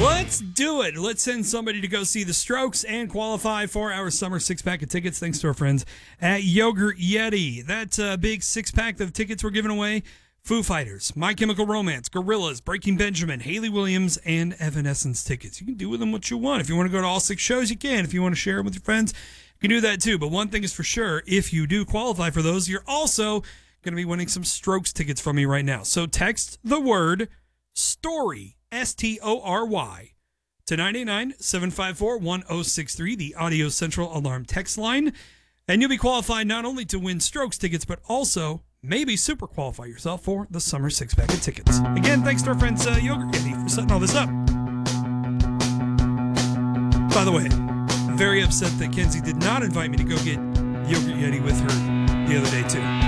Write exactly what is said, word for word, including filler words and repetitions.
Let's do it. Let's send somebody to go see the Strokes and qualify for our summer six-pack of tickets thanks to our friends at Yogurt Yeti. That uh, big six-pack of tickets we're giving away: Foo Fighters, My Chemical Romance, Gorillaz, Breaking Benjamin, Haley Williams, and Evanescence tickets. You can do with them what you want. If you want to go to all six shows, you can. If you want to share them with your friends, you can do that too. But one thing is for sure, if you do qualify for those, you're also going to be winning some Strokes tickets from me right now. So text the word STORY, S T O R Y, to nine eight nine, seven five four, one oh six three, the Audio Central Alarm text line. And you'll be qualified not only to win Strokes tickets, but also maybe super qualify yourself for the summer six-pack of tickets. Again, thanks to our friends uh, Yogurt Yeti for setting all this up. By the way, I'm very upset that Kenzie did not invite me to go get Yogurt Yeti with her the other day, too.